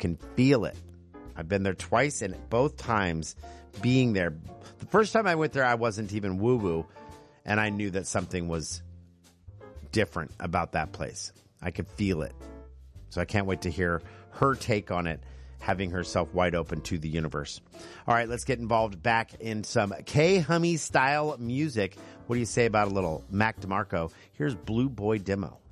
can feel it. I've been there twice, and both times being there. The first time I went there, I wasn't even woo-woo, and I knew that something was different about that place. I could feel it. So I can't wait to hear her take on it, having herself wide open to the universe. All right, let's get involved back in some K-Hummy style music. What do you say about a little Mac DeMarco? Here's Blue Boy Demo.